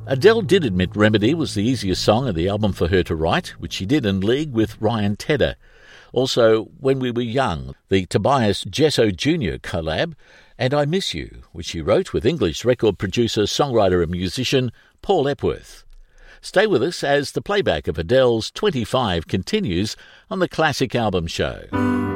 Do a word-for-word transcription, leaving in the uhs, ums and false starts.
Adele did admit Remedy was the easiest song of the album for her to write, which she did in league with Ryan Tedder. Also, When We Were Young, the Tobias Jesso Junior collab, and I Miss You, which she wrote with English record producer, songwriter and musician Paul Epworth. Stay with us as the playback of Adele's twenty-five continues on the Classic Album Show.